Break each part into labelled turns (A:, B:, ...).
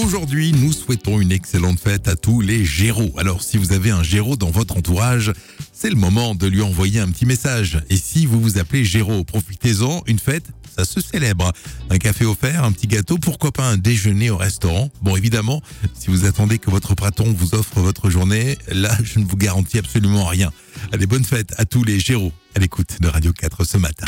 A: Aujourd'hui, nous souhaitons une excellente fête à tous les Géraud. Alors, si vous avez un Géraud dans votre entourage, c'est le moment de lui envoyer un petit message. Et si vous vous appelez Géraud, profitez-en, une fête, ça se célèbre. Un café offert, un petit gâteau, pourquoi pas un déjeuner au restaurant. Bon, évidemment, si vous attendez que votre patron vous offre votre journée, là, je ne vous garantis absolument rien. Allez, bonne fête à tous les Géraud à l'écoute de Radio 4 ce matin.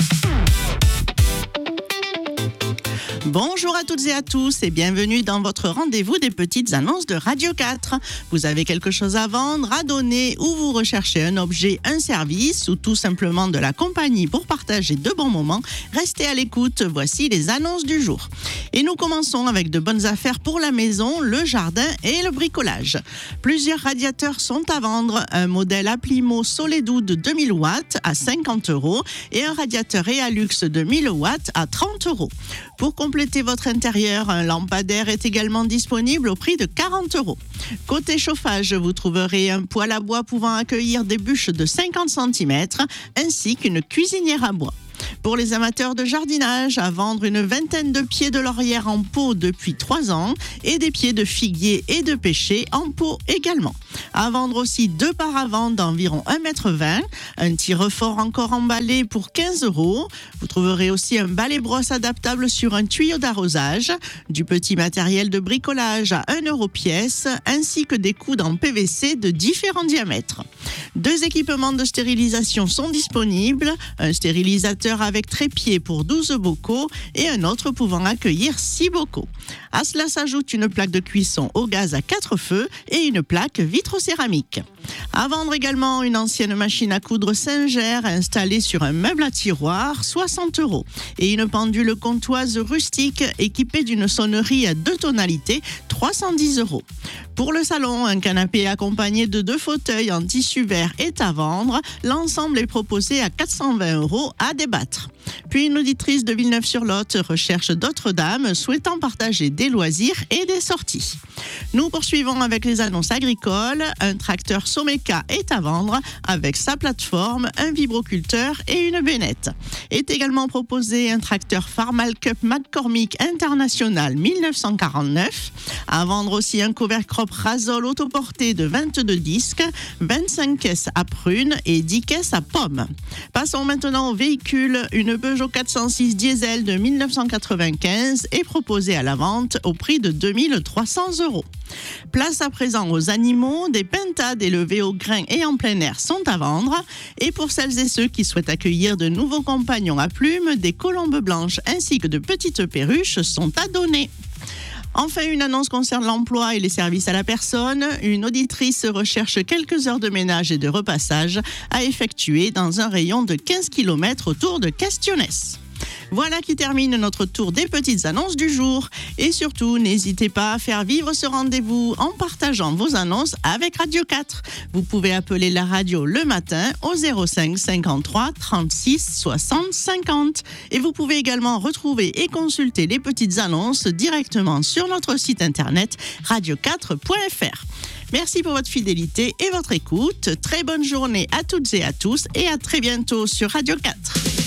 B: Bonjour à toutes et à tous et bienvenue dans votre rendez-vous des petites annonces de Radio 4. Vous avez quelque chose à vendre, à donner ou vous recherchez un objet, un service ou tout simplement de la compagnie pour partager de bons moments, restez à l'écoute, voici les annonces du jour. Et nous commençons avec de bonnes affaires pour la maison, le jardin et le bricolage. Plusieurs radiateurs sont à vendre, un modèle Applimo Soledo de 2000 watts à 50 € et un radiateur Realux de 1000 watts à 30 €. Pour compléter votre intérieur, un lampadaire est également disponible au prix de 40 €. Côté chauffage, vous trouverez un poêle à bois pouvant accueillir des bûches de 50 cm ainsi qu'une cuisinière à bois. Pour les amateurs de jardinage, à vendre une vingtaine de pieds de laurière en pot depuis 3 ans et des pieds de figuier et de pêcher en pot également. À vendre aussi 2 paravents d'environ 1,20 m, un tire-fort encore emballé pour 15 €. Vous trouverez aussi un balai-brosse adaptable sur un tuyau d'arrosage, du petit matériel de bricolage à 1 € pièce, ainsi que des coudes en PVC de différents diamètres. 2 équipements de stérilisation sont disponibles, un stérilisateur avec trépied pour 12 bocaux et un autre pouvant accueillir 6 bocaux. À cela s'ajoute une plaque de cuisson au gaz à 4 feux et une plaque vitrocéramique. À vendre également une ancienne machine à coudre Singer installée sur un meuble à tiroir, 60 € et une pendule comptoise rustique équipée d'une sonnerie à 2 tonalités, 310 €. Pour le salon, un canapé accompagné de 2 fauteuils en tissu vert est à vendre. L'ensemble est proposé à 420 € à débattre. Puis une auditrice de Villeneuve-sur-Lot recherche d'autres dames souhaitant partager des loisirs et des sorties. Nous poursuivons avec les annonces agricoles. Un tracteur Someka est à vendre avec sa plateforme, un vibroculteur et une bennette. Est également proposé un tracteur Farmal Cup McCormick International 1949. À vendre aussi un cover crop Rasol autoporté de 22 disques, 25 caisses à prunes et 10 caisses à pommes. Passons maintenant au véhicule. Une Peugeot 406 diesel de 1995 est proposée à la vente au prix de 2300 €. Place à présent aux animaux, des pintades élevées au grain et en plein air sont à vendre. Et pour celles et ceux qui souhaitent accueillir de nouveaux compagnons à plumes, des colombes blanches ainsi que de petites perruches sont à donner. Enfin, une annonce concerne l'emploi et les services à la personne. Une auditrice recherche quelques heures de ménage et de repassage à effectuer dans un rayon de 15 km autour de Castionnès. Voilà qui termine notre tour des petites annonces du jour. Et surtout, n'hésitez pas à faire vivre ce rendez-vous en partageant vos annonces avec Radio 4. Vous pouvez appeler la radio le matin au 05 53 36 60 50. Et vous pouvez également retrouver et consulter les petites annonces directement sur notre site internet radio4.fr. Merci pour votre fidélité et votre écoute. Très bonne journée à toutes et à tous et à très bientôt sur Radio 4.